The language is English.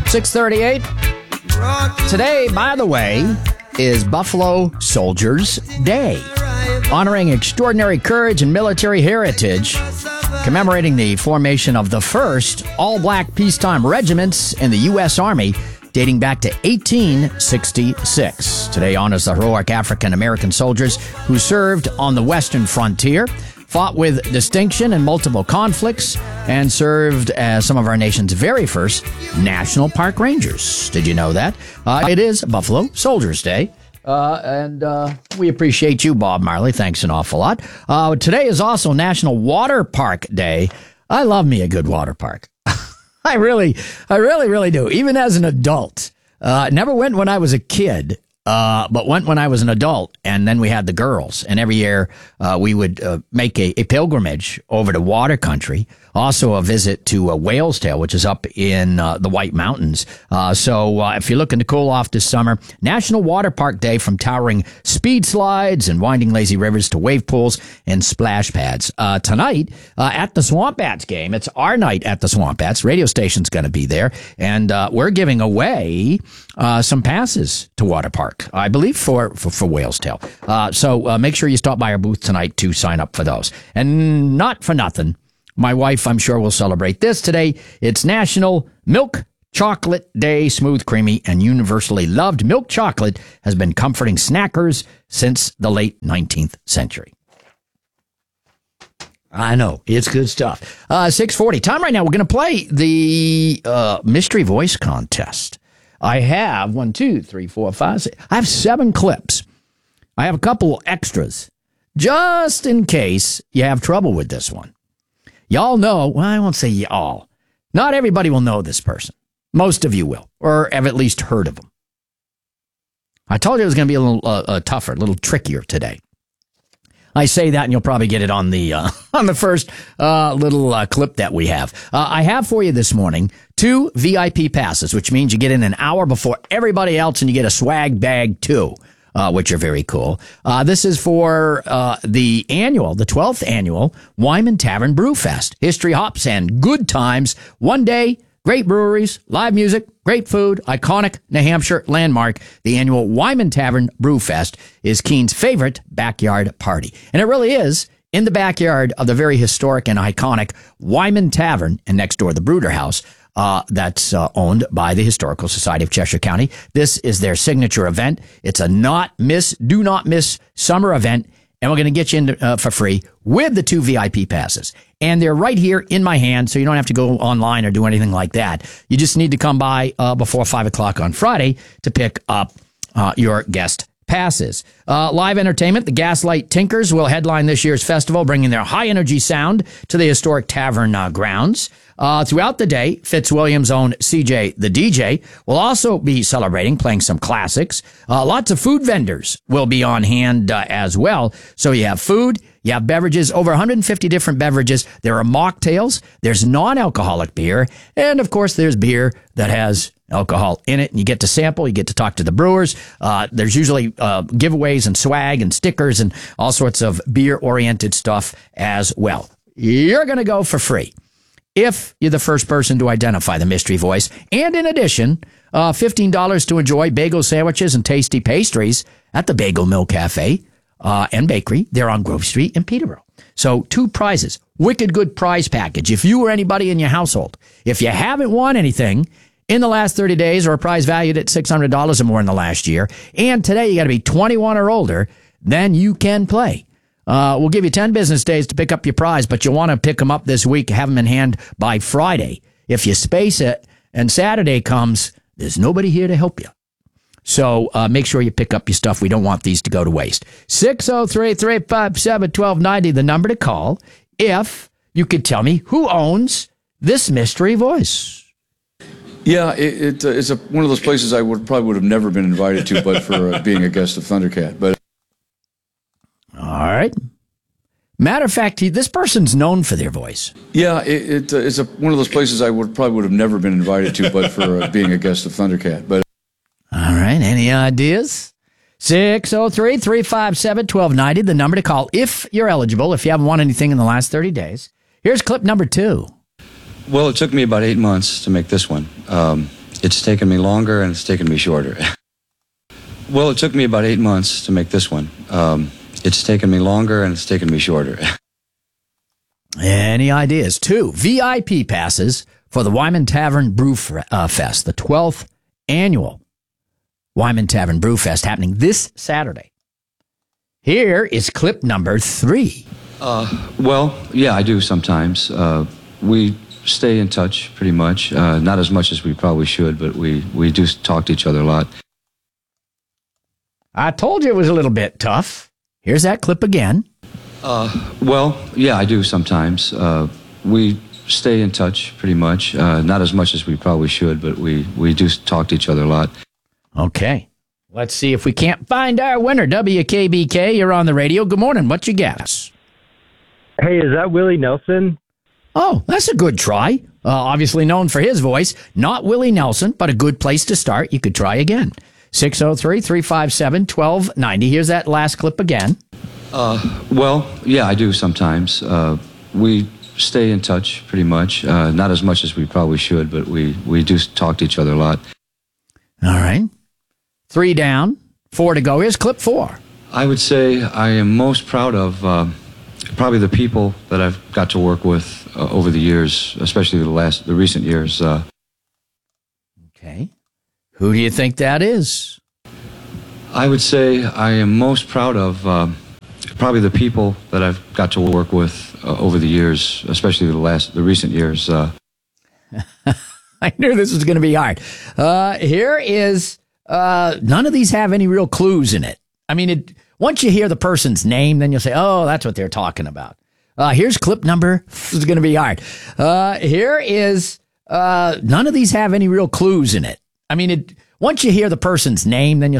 6:38. Today, by the way, is Buffalo Soldiers Day, honoring extraordinary courage and military heritage, commemorating the formation of the first all-black peacetime regiments in the U.S. Army dating back to 1866. Today honors the heroic African-American soldiers who served on the Western frontier, fought with distinction in multiple conflicts, and served as some of our nation's very first National Park Rangers. Did you know that? It is Buffalo Soldiers Day. And we appreciate you, Bob Marley. Thanks an awful lot. Today is also National Water Park Day. I love me a good water park. I really do. Even as an adult. Never went when I was a kid, but went when I was an adult. And then we had the girls. And every year we would make a pilgrimage over to water country. Also a visit to Whalestale, which is up in the White Mountains. So if you're looking to cool off this summer, National Water Park Day, from towering speed slides and winding lazy rivers to wave pools and splash pads. Tonight at the Swamp Bats game, it's our night at the Swamp Bats. Radio station's going to be there. And we're giving away some passes to Water Park, I believe, for Whalestale. So make sure you stop by our booth tonight to sign up for those. And not for nothing, my wife, I'm sure, will celebrate this today. It's National Milk Chocolate Day. Smooth, creamy, and universally loved milk chocolate has been comforting snackers since the late 19th century. I know, it's good stuff. 6:40. Time right now. We're going to play the Mystery Voice Contest. I have 1, 2, 3, 4, 5, 6. I have 7 clips. I have a couple extras, just in case you have trouble with this one. Y'all know, well, I won't say y'all. Not everybody will know this person. Most of you will, or have at least heard of them. I told you it was going to be a little tougher, a little trickier today. I say that, and you'll probably get it on the first little clip that we have. I have for you this morning 2 VIP passes, which means you get in an hour before everybody else, and you get a swag bag too. Which are very cool. This is for the 12th annual Wyman Tavern Brew Fest. History, hops, and good times. One day, great breweries, live music, great food, iconic New Hampshire landmark. The annual Wyman Tavern Brew Fest is Keene's favorite backyard party. And it really is in the backyard of the very historic and iconic Wyman Tavern, and next door the Bruder House. That's owned by the Historical Society of Cheshire County. This is their signature event. It's a do not miss summer event, and we're going to get you in for free with the 2 VIP passes. And they're right here in my hand, so you don't have to go online or do anything like that. You just need to come by before 5 o'clock on Friday to pick up your guest passes. Live entertainment, the Gaslight Tinkers will headline this year's festival, bringing their high-energy sound to the historic tavern grounds. Throughout the day, Fitzwilliam's own CJ the DJ will also be celebrating, playing some classics. Lots of food vendors will be on hand as well. So you have food, you have beverages, over 150 different beverages. There are mocktails, there's non-alcoholic beer, and of course there's beer that has alcohol in it, and you get to sample, you get to talk to the brewers. There's usually giveaways and swag and stickers and all sorts of beer-oriented stuff as well. You're going to go for free if you're the first person to identify the mystery voice. And in addition, $15 to enjoy bagel sandwiches and tasty pastries at the Bagel Mill Cafe and Bakery. They're on Grove Street in Peterborough. So 2 prizes. Wicked good prize package. If you or anybody in your household, if you haven't won anything in the last 30 days or a prize valued at $600 or more in the last year, and today you got to be 21 or older, then you can play. We'll give you 10 business days to pick up your prize, but you'll want to pick them up this week, have them in hand by Friday. If you space it and Saturday comes, there's nobody here to help you. So make sure you pick up your stuff. We don't want these to go to waste. 603-357-1290, the number to call if you could tell me who owns this mystery voice. Yeah, it's one of those places I probably would have never been invited to, but for being a guest of Thundercat. But all right. Matter of fact, this person's known for their voice. Yeah, it's one of those places I probably would have never been invited to, but for being a guest of Thundercat. But all right, any ideas? 603-357-1290, the number to call if you're eligible, if you haven't won anything in the last 30 days. Here's clip number 2. Well, it took me about 8 months to make this one. It's taken me longer and it's taken me shorter. Well, it took me about 8 months to make this one. It's taken me longer and it's taken me shorter. Any ideas? 2 VIP passes for the Wyman Tavern Brew Fest, the 12th annual Wyman Tavern Brew Fest happening this Saturday. Here is clip number 3. Well, yeah, I do sometimes. We stay in touch pretty much. Not as much as we probably should, but we do talk to each other a lot. I told you it was a little bit tough. Here's that clip again. Well, yeah, I do sometimes. We stay in touch pretty much. Not as much as we probably should, but we do talk to each other a lot. Okay. Let's see if we can't find our winner. WKBK, you're on the radio. Good morning. What you guess? Hey, is that Willie Nelson? Oh, that's a good try. Obviously known for his voice. Not Willie Nelson, but a good place to start. You could try again. 603-357-1290. Here's that last clip again. Well, yeah, I do sometimes. We stay in touch pretty much. Not as much as we probably should, but we do talk to each other a lot. All right. 3 down, 4 to go. Here's clip 4. I would say I am most proud of probably the people that I've got to work with over the years, especially the recent years. Okay. Who do you think that is? I would say I am most proud of probably the people that I've got to work with over the years, especially the recent years. I knew this was going to be hard. Here is, none of these have any real clues in it. I mean, once you hear the person's name, then you'll say, oh, that's what they're talking about. Here's clip number, this is going to be hard. Here is, none of these have any real clues in it. I mean, once you hear the person's name, then you'll